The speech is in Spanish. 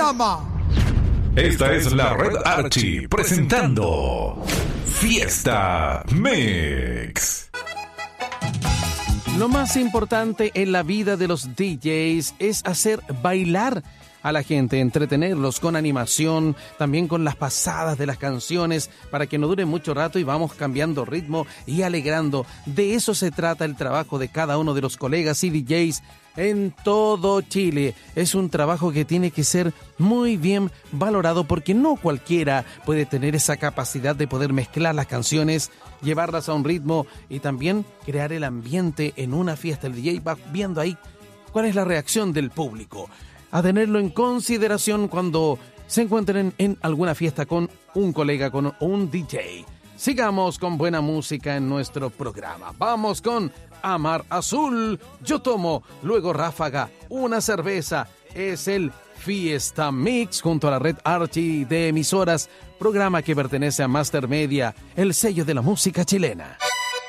programa. Esta es la Red Archie presentando Fiesta Mix. Lo más importante en la vida de los DJs es hacer bailar a la gente, entretenerlos con animación, también con las pasadas de las canciones para que no dure mucho rato y vamos cambiando ritmo y alegrando. De eso se trata el trabajo de cada uno de los colegas y DJs en todo Chile. Es un trabajo que tiene que ser muy bien valorado porque no cualquiera puede tener esa capacidad de poder mezclar las canciones, llevarlas a un ritmo y también crear el ambiente en una fiesta. El DJ va viendo ahí cuál es la reacción del público, a tenerlo en consideración cuando se encuentren en alguna fiesta con un colega, con un DJ. Sigamos con buena música en nuestro programa. Vamos con Amar Azul, Yo Tomo, luego Ráfaga, Una Cerveza. Es el Fiesta Mix junto a la Red Archie de emisoras, programa que pertenece a Master Media, el sello de la música chilena.